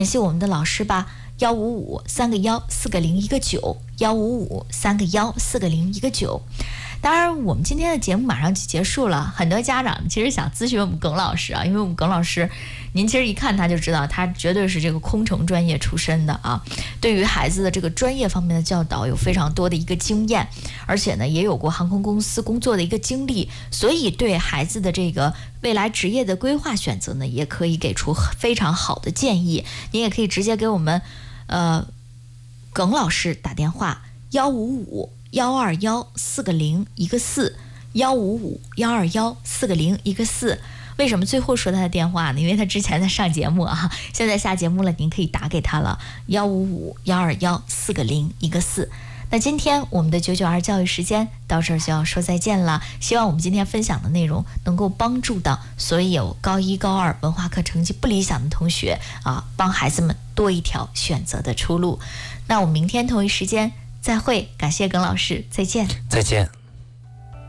联系我们的老师吧，155-3个1 4个0 1个9，155-3个1 4个0 1个9。当然，我们今天的节目马上就结束了，很多家长其实想咨询我们耿老师啊，因为我们耿老师，您其实一看他就知道，他绝对是这个空乘专业出身的啊，对于孩子的这个专业方面的教导有非常多的一个经验，而且呢也有过航空公司工作的一个经历，所以对孩子的这个未来职业的规划选择呢，也可以给出非常好的建议。您也可以直接给我们耿老师打电话155-121-4个0 1个4，155-121-4个0 1个4。为什么最后说他的电话呢？因为他之前在上节目啊，现在下节目了，您可以打给他了，155-121-4个0 1个4。那今天我们的992教育时间到这儿就要说再见了，希望我们今天分享的内容能够帮助到所有高1、高2文化课成绩不理想的同学啊，帮孩子们多一条选择的出路。那我们明天同一时间再会，感谢耿老师，再见。 再见。